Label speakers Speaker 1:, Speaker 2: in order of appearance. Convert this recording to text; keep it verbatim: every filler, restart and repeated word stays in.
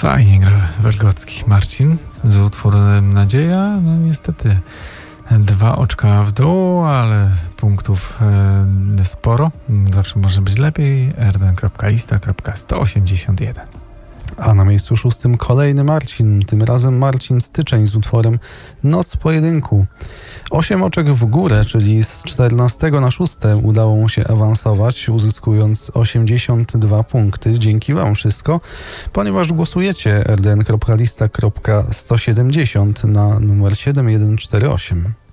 Speaker 1: Fajnie gra Welgocki. Marcin z utworem Nadzieja. No niestety dwa oczka w dół, ale punktów e, sporo. Zawsze może być lepiej. r d n kropka lista kropka sto osiemdziesiąt jeden.
Speaker 2: A na miejscu szóstym kolejny Marcin, tym razem Marcin Styczeń z utworem Noc Pojedynku. Osiem oczek w górę, czyli z czternastego na szóste udało mu się awansować, uzyskując osiemdziesiąt dwa punkty. Dzięki wam wszystko, ponieważ głosujecie r d n kropka lista kropka sto siedemdziesiąt na numer siedem jeden cztery osiem.